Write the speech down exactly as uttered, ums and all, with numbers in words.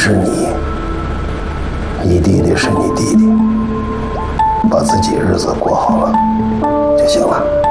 是你，你弟弟是你弟弟，把自己日子过好了就行了。